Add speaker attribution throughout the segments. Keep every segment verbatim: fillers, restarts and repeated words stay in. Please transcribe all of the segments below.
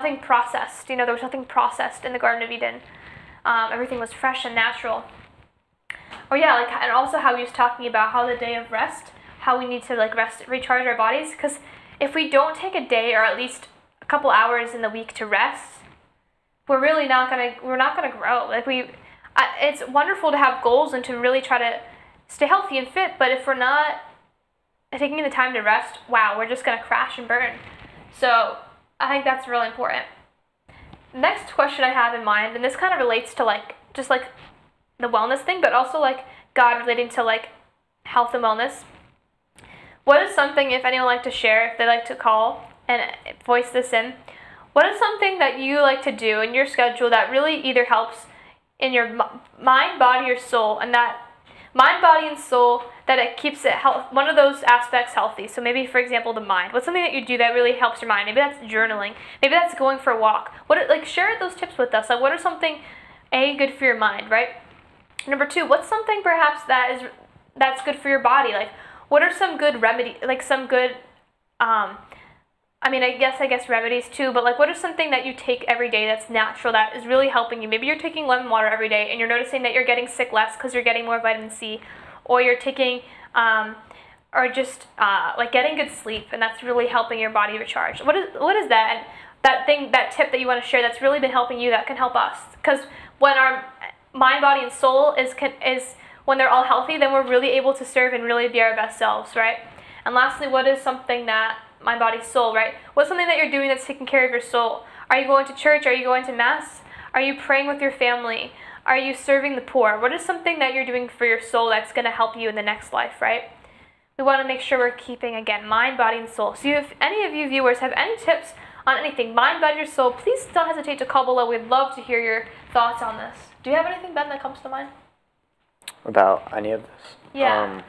Speaker 1: nothing processed. You know, there was nothing processed in the Garden of Eden. Um, everything was fresh and natural. Or yeah, like, and also how he was talking about how the day of rest, how we need to like rest, recharge our bodies. Because if we don't take a day or at least a couple hours in the week to rest, we're really not gonna we're not gonna grow. Like we, I, it's wonderful to have goals and to really try to stay healthy and fit. But if we're not taking the time to rest, wow, we're just gonna crash and burn. So I think that's really important. Next question I have in mind, and this kind of relates to like just like the wellness thing, but also like God relating to like health and wellness. What is something, if anyone would like to share, if they like to call and voice this in, what is something that you like to do in your schedule that really either helps in your mind, body, or soul, and that mind, body, and soul, that it keeps it health, one of those aspects healthy? So maybe, for example, the mind. What's something that you do that really helps your mind? Maybe that's journaling. Maybe that's going for a walk. What, like, share those tips with us. Like, what are something, A, good for your mind, right? Number two, what's something perhaps that is that's good for your body? Like, what are some good remedy, like some good, um, I mean, I guess I guess remedies too, but like, what is something that you take every day that's natural, that is really helping you? Maybe you're taking lemon water every day and you're noticing that you're getting sick less because you're getting more vitamin C, or you're taking, um, or just uh, like getting good sleep, and that's really helping your body recharge. What is what is that? And that thing, that tip that you want to share that's really been helping you, that can help us? Because when our mind, body, and soul is is when they're all healthy, then we're really able to serve and really be our best selves, right? And lastly, what is something that mind, body, soul, right? What's something that you're doing that's taking care of your soul? Are you going to church? Are you going to mass? Are you praying with your family? Are you serving the poor? What is something that you're doing for your soul that's going to help you in the next life, right? We want to make sure we're keeping, again, mind, body, and soul. So if any of you viewers have any tips on anything, mind, body, or soul, please don't hesitate to call below. We'd love to hear your thoughts on this. Do you have anything, Ben, that comes to mind?
Speaker 2: About any of this?
Speaker 1: Yeah.
Speaker 2: Um,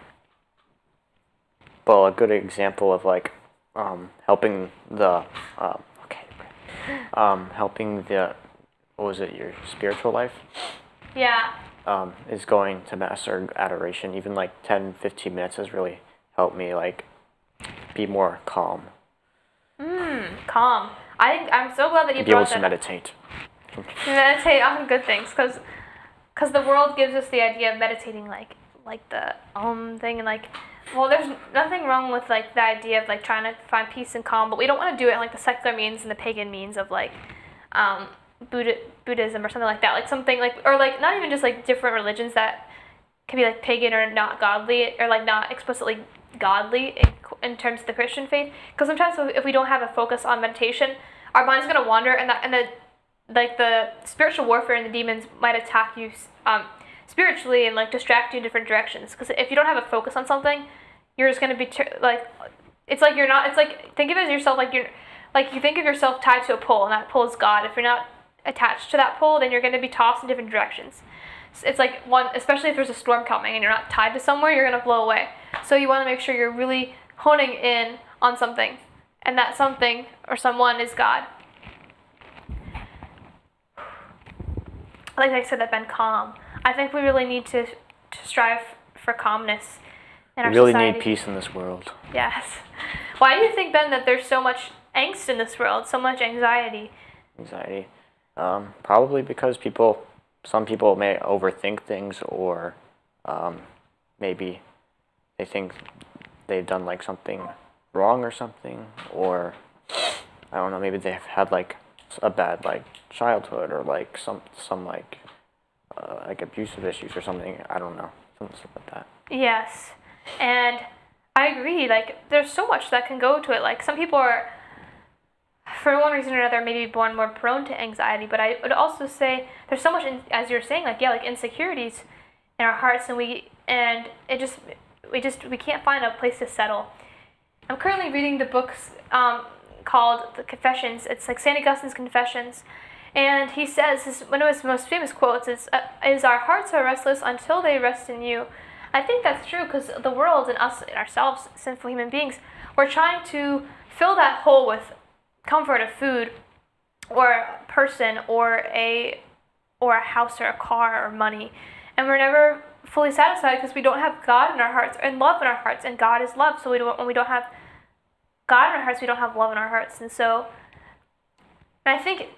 Speaker 2: well, a good example of like um, helping the um, okay, um, helping the what was it, your spiritual life?
Speaker 1: Yeah.
Speaker 2: Um, is going to mass or adoration. Even like ten, fifteen minutes has really helped me like be more calm.
Speaker 1: Mm, calm. I I'm so glad that you
Speaker 2: be able
Speaker 1: brought
Speaker 2: to
Speaker 1: that
Speaker 2: meditate.
Speaker 1: up. Meditate on good things, because because the world gives us the idea of meditating like like the um thing, and like, well, there's nothing wrong with like the idea of like trying to find peace and calm, but we don't want to do it in like the secular means and the pagan means of like um Buddha, Buddhism or something like that, like something like, or like not even just like different religions that can be like pagan or not godly, or like not explicitly godly in, in terms of the Christian faith. Because sometimes if we don't have a focus on meditation, our mind's gonna wander, and that and the like the spiritual warfare and the demons might attack you um, spiritually and like distract you in different directions. Because if you don't have a focus on something, you're just gonna be ter- like, it's like you're not. It's like, think of it as yourself like you're like you think of yourself tied to a pole, and that pole is God. If you're not attached to that pole, then you're gonna be tossed in different directions. So it's like one, especially if there's a storm coming and you're not tied to somewhere, you're gonna blow away. So you want to make sure you're really honing in on something, and that something or someone is God. Like I said, that been calm. I think we really need to, to strive for calmness in our
Speaker 2: we really
Speaker 1: society.
Speaker 2: need peace in this world.
Speaker 1: Yes. Why do you think, Ben, that there's so much angst in this world, so much anxiety?
Speaker 2: Anxiety. Um, probably because people, some people may overthink things, or um, maybe they think they've done like something wrong or something, or I don't know, maybe they've had like a bad like childhood, or like some some like uh, like abusive issues or something. I don't know, something like that.
Speaker 1: Yes, and I agree. Like, there's so much that can go to it. Like, some people are, for one reason or another, maybe born more prone to anxiety. But I would also say there's so much, in, as you're saying, like yeah, like insecurities in our hearts, and we and it just we just we can't find a place to settle. I'm currently reading the books um, called The Confessions. It's like Saint Augustine's Confessions. And he says, his, one of his most famous quotes is, uh, is our hearts are restless until they rest in you. I think that's true, because the world and us and ourselves, sinful human beings, we're trying to fill that hole with comfort of food, or a person, or a, or a house, or a car, or money. And we're never fully satisfied because we don't have God in our hearts, and love in our hearts, and God is love. So we don't, when we don't have God in our hearts, we don't have love in our hearts. And so And I think